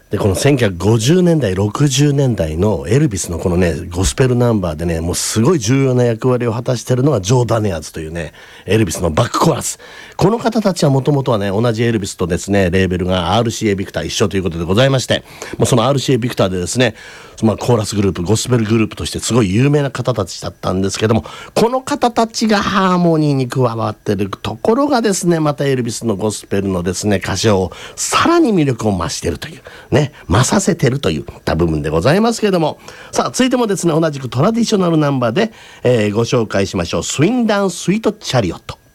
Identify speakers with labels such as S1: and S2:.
S1: でこの1950年代60年代のエルビスのこのねゴスペルナンバーでねもうすごい重要な役割を果たしているのがジョー・ダネアーズというねエルビスのバックコーラス。この方たちはもともとはね同じエルビスとですねレーベルが RCA ビクター一緒ということでございまして、もうその RCA ビクターでですね、コーラスグループゴスペルグループとしてすごい有名な方たちだったんですけども、この方たちがハーモニーに加わっているところがですねまたエルビスのゴスペルのですね歌唱をさらに魅力を増しているというね増させてるといった部分でございますけれども、さあ続いてもですね同じくトラディショナルナンバーで、ご紹介しましょう。スウィンダンスイートチャリオット。